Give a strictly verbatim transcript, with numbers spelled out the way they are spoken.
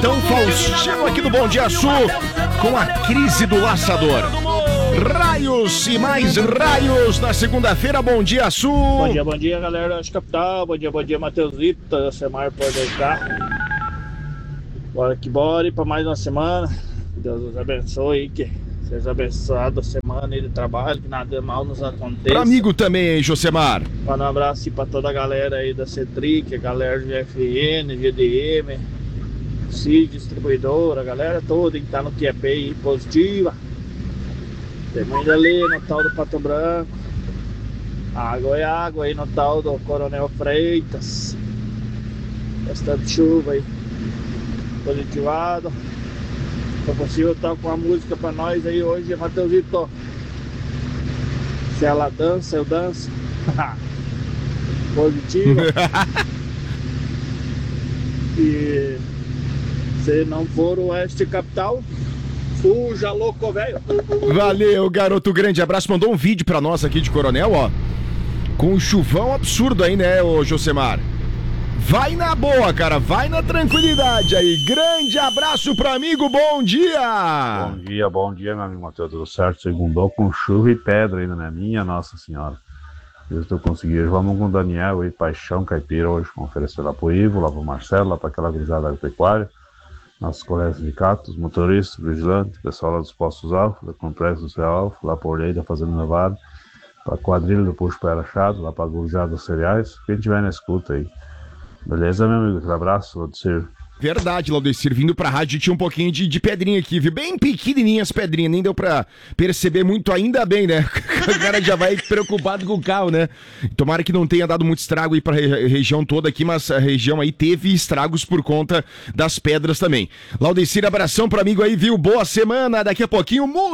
Tão Faustino aqui do Bom Dia Sul, com a crise do laçador. Raios e mais raios na segunda-feira, Bom Dia Sul. Bom dia, bom dia, galera de Capital. Bom dia, bom dia, Matheusito, Semar por deitar. Bora que bora e para mais uma semana. Deus nos abençoe, que seja abençoado a semana aí de trabalho, que nada mal nos aconteça. Pra amigo também, hein, Josemar? Manda um abraço aí pra toda a galera aí da Cetric, a galera do G F N, G D M, C I D, distribuidora, a galera toda que tá no Q P aí positiva. Tem muita ali no tal do Pato Branco. Água é água aí no tal do Coronel Freitas. Bastante chuva aí. Positivado. Se possível, toca uma música pra nós aí hoje, Matheusito. Se ela dança, eu danço. Positiva. E se não for o Oeste Capital, fuja, louco, velho. Valeu, garoto grande. Abraço. Mandou um vídeo pra nós aqui de Coronel, ó. Com um chuvão absurdo aí, né, ô Josemar? Vai na boa, cara. Vai na tranquilidade aí. Grande abraço pro amigo. Bom dia. Bom dia, bom dia, meu amigo Matheus. Tudo certo? Segundou com chuva e pedra ainda, né? Minha Nossa Senhora. Eu estou conseguindo. Vamos com o Daniel aí, Paixão Caipira, hoje. Vamos oferecer lá pro Ivo, lá pro Marcelo, lá pra aquela gurizada agropecuária. Nossos colegas sindicatos, motoristas, vigilantes, pessoal lá dos Postos Alfa, da Complexo do Céu Alfa, lá pra Orlei da Fazenda Nevada, pra quadrilha do Puxo Pé Achado, lá pra gurizada dos cereais. Quem tiver na escuta aí. Beleza, meu amigo? Um abraço, Laudecir. Verdade, Laudecir, vindo pra rádio tinha um pouquinho de, de pedrinha aqui, viu? Bem pequenininhas as pedrinhas, nem deu pra perceber muito, ainda bem, né? O cara já vai preocupado com o carro, né? Tomara que não tenha dado muito estrago aí pra re- região toda aqui, mas a região aí teve estragos por conta das pedras também. Laudecir, abração pro amigo aí, viu? Boa semana, daqui a pouquinho,